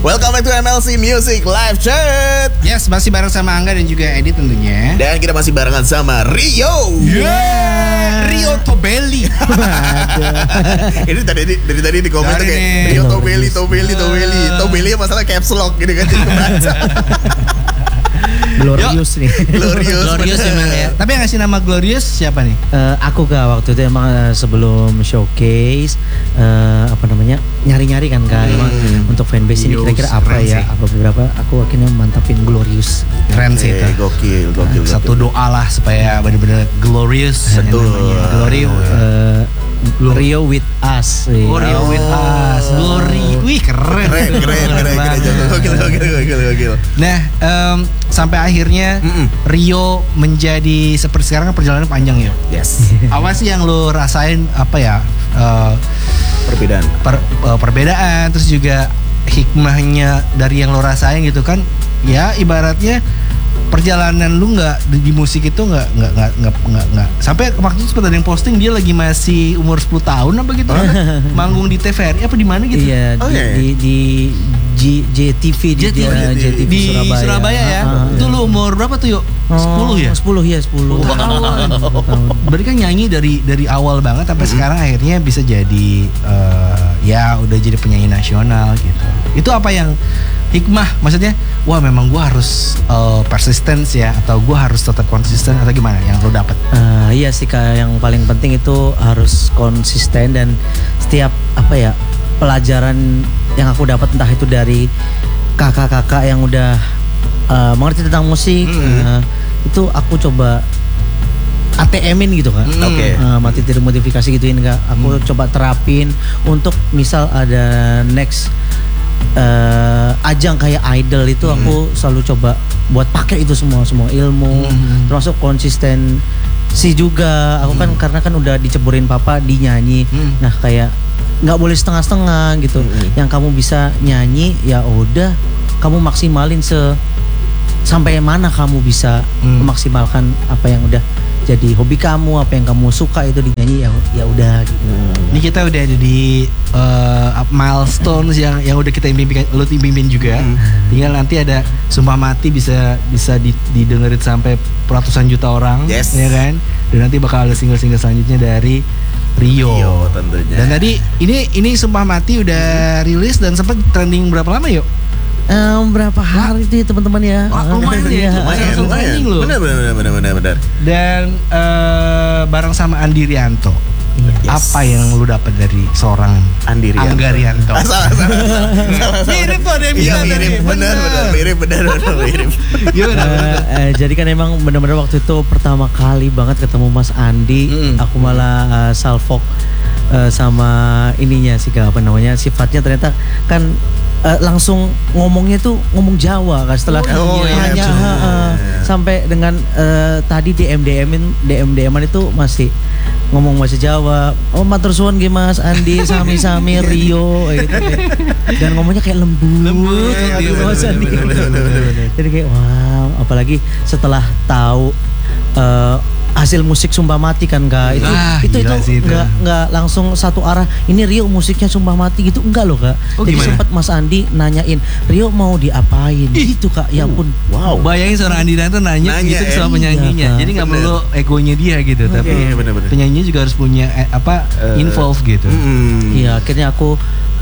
Welcome back to MLC Music Live Chat. Yes, masih bareng sama Angga dan juga Edi tentunya. Dan kita masih barengan sama Rio. Rio Tobelli. Ini dari tadi di komen tuh kayak Rio Tobelli. Tobelli masalah caps lock gitu kan, jadi kebaca. Glorious nih. Glorious emang ya. Tapi yang ngasih nama Glorious siapa nih? Aku Kak, waktu itu emang sebelum showcase nyari-nyari kan Kak, emang untuk fanbase ini kira-kira apa ya? Apa beberapa aku akhirnya mantapin Glorious. Keren sih itu. Gokil. Satu doa lah supaya benar-benar glorious. Betul. Glory Rio with us. Rio with us. Glory. Wih, keren. Gokil. Nah, sampai akhirnya Rio menjadi seperti sekarang kan perjalanan panjang ya. Yes. Apa sih yang lo rasain perbedaan terus juga hikmahnya dari yang lo rasain gitu kan? Ya ibaratnya perjalanan lu nggak di musik itu nggak sampai waktu itu sempat ada yang posting dia lagi masih umur 10 tahun apa gitu manggung di TVRI apa di mana gitu. Iya, di JTV di Surabaya ya. Itu lu umur berapa tuh, yuk? 10 ya? 10. Berarti kan nyanyi dari awal banget sampai sekarang akhirnya bisa jadi ya udah jadi penyanyi nasional gitu. Itu apa yang hikmah, maksudnya wah memang gue harus persisten ya, atau gue harus tetap konsisten, atau gimana yang lo dapet? Iya sih Kak, yang paling penting itu harus konsisten, dan setiap pelajaran yang aku dapat, entah itu dari kakak-kakak yang udah mengerti tentang musik, itu aku coba ATM-in gitu kan. Oke. Materi modifikasi gituin Kak. Aku coba terapin untuk misal ada next ajang kayak Idol itu, aku selalu coba buat pakai itu semua ilmu, termasuk konsistensi juga. Aku kan karena kan udah diceburin papa di nyanyi, nah kayak nggak boleh setengah-setengah gitu. Yang kamu bisa nyanyi ya udah kamu maksimalin sampai mana kamu bisa memaksimalkan apa yang udah jadi hobi kamu, apa yang kamu suka itu dinyanyi ya udah gitu. Ini kita udah ada di milestones yang udah kita impimin juga. Tinggal nanti ada Sumpah Mati bisa didengerin sampai ratusan juta orang, ya kan? Dan nanti bakal ada single-single selanjutnya dari Rio tentunya. Dan tadi ini Sumpah Mati udah rilis dan sempat trending berapa lama yuk? Berapa hari itu ya teman-teman ya? Lumayan. Benar. Dan bareng sama Andi Rianto. Yes. Apa yang lu dapat dari seorang Andi Rianto? Angga Rianto. Salah. Mirip tuh ada yang bilang tadi. Mirip. Jadi kan emang benar-benar waktu itu pertama kali banget ketemu Mas Andi, aku malah salfok sama ininya sih Kak, sifatnya ternyata kan langsung ngomongnya tuh ngomong Jawa kan, setelah sampai dengan tadi DM-an itu masih ngomong bahasa Jawa. Matur suwun nggih Mas Andi, sami-sami Rio gitu. Dan ngomongnya kayak lembut gitu Mas Andi. Jadi kayak wow, apalagi setelah tahu hasil musik Sumpah Mati kan Kak, itu nggak langsung satu arah. Ini Rio musiknya Sumpah Mati gitu, enggak loh Kak. Jadi sempat Mas Andi nanyain Rio mau diapain gitu Kak. Ya ampun, wow. Bayangin seorang Andi Rianto nanya gitu sama penyanyinya. Jadi nggak perlu egonya dia gitu, tapi penyanyinya juga harus punya involve gitu. Iya, akhirnya aku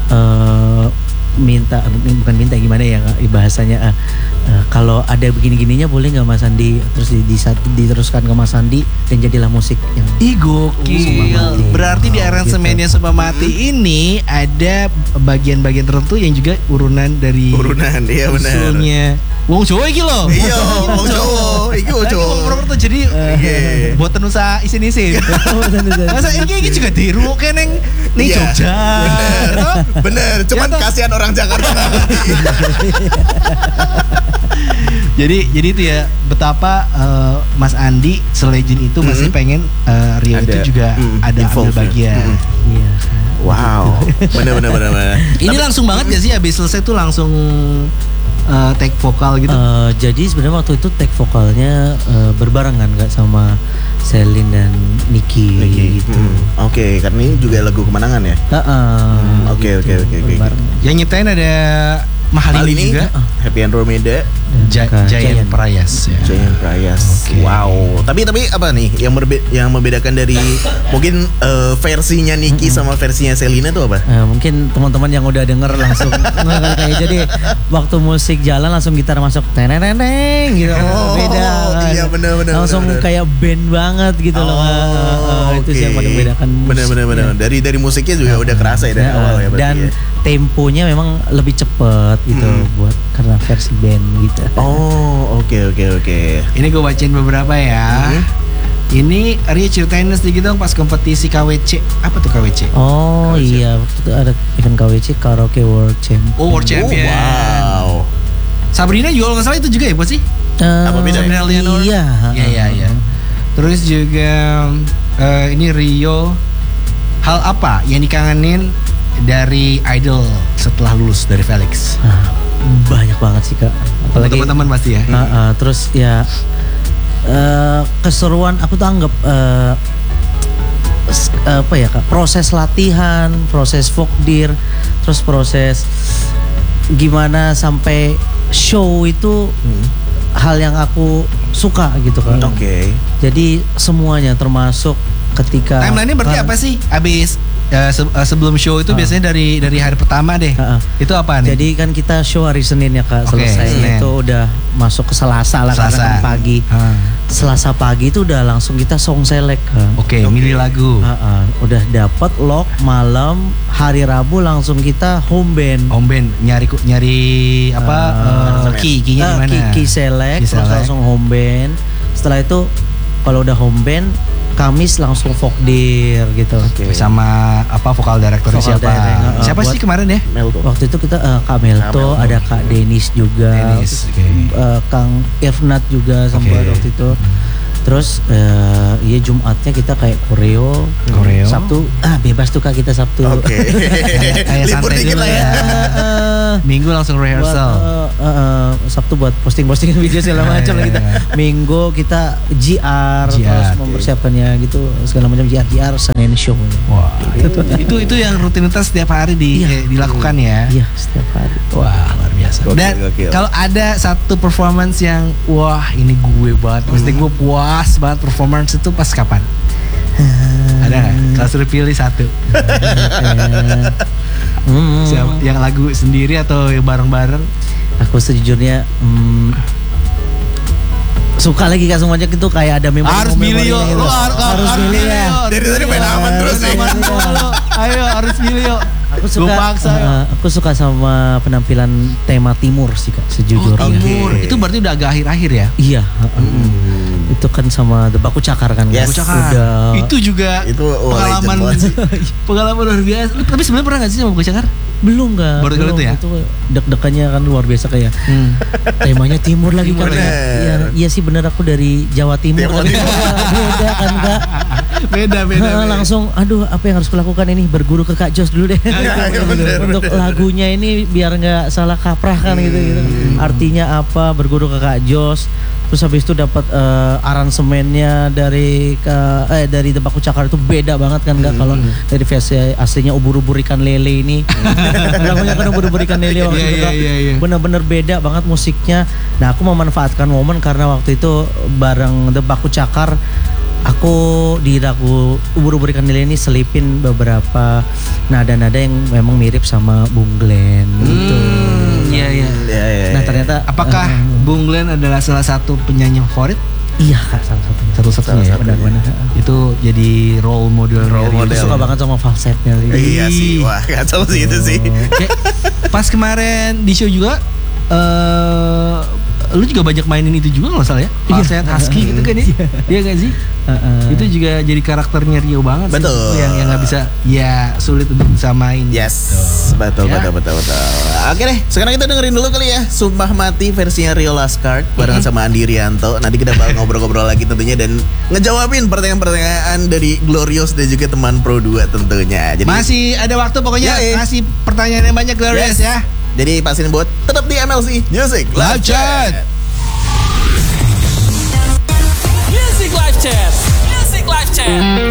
bukan minta gimana ya bahasanya, kalau ada begini-gininya boleh nggak Mas Andi, terus diteruskan ke Mas Andi dan jadilah musik yang gokil. Berarti di aransemennya Sumpah Mati ini ada bagian-bagian tertentu yang juga urunan, iya benar. Usulnya wong Jawa iki lho. Iya, wong Jawa. Iki wong Jawa. Jadi buat nusa isin-isin. Masa iki juga diruke ning Jogja. Bener. Cuman kasihan orang Jakarta nggak ngerti. Jadi itu ya betapa Mas Andi selegend itu masih pengen Rio itu juga ada ambil bagian. Iya. Wow. Bener. Ini langsung banget gak sih abis selesai tuh langsung take vokal gitu? Jadi sebenarnya waktu itu take vokalnya berbarengan Kak sama Selin dan Niki gitu. Oke, karena ini juga lagu kemenangan ya. Oke. Yang nyiptain ada Mahalini juga. Happy Andromeda, Giant Prayas ya. Giant Prayas. Oke. Wow. Tapi apa nih yang membedakan dari mungkin versinya Niki sama versinya Selina tuh apa? Mungkin teman-teman yang udah denger langsung kayak jadi waktu musik jalan langsung gitar masuk teneneng gitu. Beda. Iya benar. Langsung kayak band banget gitu loh. Itu sih yang paling membedakan. Benar. Dari musiknya juga udah kerasa ya dari awal ya berarti. Dan temponya memang lebih cepet gitu buat karena versi band gitu. Oh, oke. Ini gue bacain beberapa ya. Ini Ria ceritain sedikit dong pas kompetisi KWC. Apa tuh KWC? Oh KWC. iya, waktu itu ada event KWC Karaoke World Champion. Oh, World Champion. Wow. Sabrina juga kalau nggak salah itu juga ya, Bos sih? Apa beda? Sabrina Leonor. Iya. Terus juga ini Rio. Hal apa yang dikangenin dari Idol setelah lulus dari Felix? Banyak banget sih Kak. Apalagi teman-teman pasti ya. Terus ya keseruan aku tuh anggap apa ya Kak, proses latihan, proses folkdir, terus proses gimana sampai show itu hal yang aku suka gitu kan. Oke. Jadi semuanya termasuk ketika Timeline-nya berarti apa sih? Abis sebelum show itu biasanya dari hari pertama deh. Itu apa nih? Jadi kan kita show hari Senin ya Kak, Oke, selesai Senin. itu udah masuk ke Selasa lah karena kan pagi. Selasa pagi itu udah langsung kita song select kan. Oke, milih lagu. Udah dapat lock malam, hari Rabu langsung kita home band. Home band nyari apa key-nya gimana? Key select, terus select. langsung home band. Setelah itu kalau udah home band, Kamis langsung folkdir gitu. Sama apa vokal directornya Vokal siapa? direct, Siapa sih kemarin ya? Melto. Waktu itu kita Kak Melto, ada Kak Denis juga, Dennis, oke. Kang Irfnat juga sempat waktu itu. Terus ya Jumatnya kita kayak koreo. Sabtu bebas tuh Kak kita Sabtu. Oke. Kayak Libur santai dikit dulu lah ya. Minggu langsung rehearsal. Sabtu buat posting video segala macam lah kita. Minggu kita GR, terus mempersiapkannya gitu segala macam GR Senin show. Wah, itu yang rutinitas setiap hari dilakukan ya. Iya, setiap hari. Wah, luar biasa. Dan kalau ada satu performance yang wah ini gue banget, mesti gue puas banget performance itu pas kapan? Ada nggak? Kalau suruh pilih satu. Yang lagu sendiri atau yang bareng-bareng? Aku sejujurnya suka lagi Kak semuanya itu kayak ada memori. Harus milih yo, gitu. Harus milih ya. Dari tadi main aman terus nih. Ayo harus milih yo. Aku suka sama penampilan tema Timur sih Kak sejujurnya. Timur. Itu berarti udah agak akhir-akhir ya? Iya. Itu kan sama The Baku Cakar kan. Yes. Baku Cakar. Itu juga pengalaman luar biasa. Tapi sebenarnya pernah nggak sih sama Baku Cakar? Belum Kak. Baru kali itu ya? Itu deg-degannya kan luar biasa kayak temanya Timur lagi kan. Iya sih bener aku dari Jawa Timur. Beda kan Kak. Beda. Langsung aduh apa yang harus kulakukan ini, berguru ke Kak Jos dulu deh. Untuk lagunya ini biar nggak salah kaprah kan gitu. Artinya apa, berguru ke Kak Jos. Terus habis itu dapat aransemennya dari The Baku Cakar itu beda banget kan Kak. Kalau dari versi aslinya ubur-ubur ikan lele ini. Lagunya kan ubur-ubur ikan lele waktu itu Kak. Bener-bener beda banget musiknya. Nah aku memanfaatkan momen karena waktu itu bareng The Baku Cakar, aku di lagu ubur-ubur ikan lele ini selipin beberapa nada-nada yang memang mirip sama Bung Glenn gitu. Iya. Nah ternyata apakah Bung Glenn adalah salah satu penyanyi favorit? Iya Kak, salah satunya. Satu-satunya. Benar-benar. Itu jadi role model. Aku suka banget sama falsetnya sih. Iya sih, wah kacau sih itu sih. Pas kemarin di show juga lu juga banyak mainin itu juga nggak salah ya? Falset husky gitu kan ya? Iya gak sih? Itu juga jadi karakternya Rio banget. Betul. Sih. Yang nggak bisa, ya sulit untuk disamain. Yes, betul. Oke deh, sekarang kita dengerin dulu kali ya Sumpah Mati versinya Rio Laskard barengan sama Andi Rianto. Nanti kita bakal ngobrol-ngobrol lagi tentunya dan ngejawabin pertanyaan-pertanyaan dari Glorious dan juga teman Pro 2 tentunya. Jadi masih ada waktu pokoknya kasih pertanyaan yang banyak Glorious ya. Jadi pastiin buat tetap di MLC Music Live Chat. Music Live Chat.